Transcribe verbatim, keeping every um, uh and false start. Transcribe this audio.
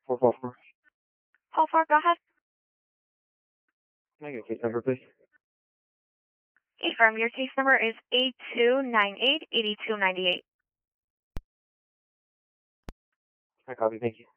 four four four. Call four, go ahead. Can I get a case number, please? Affirm, your case number is eight two nine eight, eight two nine eight. I copy, thank you.